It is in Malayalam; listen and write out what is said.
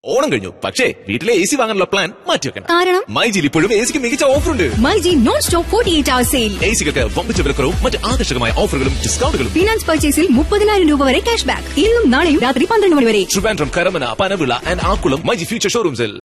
ഓണം കഴിഞ്ഞു, പക്ഷേ വീട്ടിലെ AC വാങ്ങാനുള്ള പ്ലാൻ മാറ്റിവെക്കണം. കാരണം മൈജിയിൽ ഇപ്പോഴും എസിക്ക് മികച്ച ഓഫറുണ്ട്. MyG non stop 48 hour sale. എസികൾക്ക് വമ്പിച്ച വിലക്കുറവും മറ്റ് ആകർഷകമായ ഓഫറുകളും ഡിസ്കൗണ്ടുകളും. ഫിനാൻസ് പർച്ചേസിൽ 30,000 രൂപ വരെ ക്യാഷ് ബാക്ക്. ഇന്നും നാളെയും രാത്രി 12 മണി വരെ. Trivandrum, Karamana, Panavila and Akkulam myG future ഷോറൂംസിൽ.